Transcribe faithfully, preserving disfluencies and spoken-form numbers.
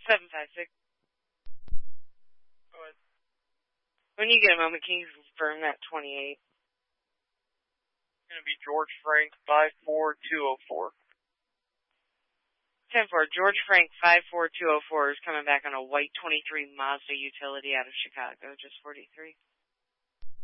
seven five six. Go ahead. When you get a moment, can you confirm that twenty-eight? It's going to be George Frank, five four two oh four. ten four, George Frank, five four two oh four is coming back on a white twenty-three Mazda utility out of Chicago, just forty-three.